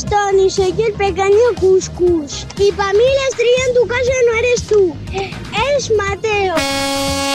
Tony, soy el pequeño Cuscus. Y para mí la estrella en tu casa no eres tú, es Mateo.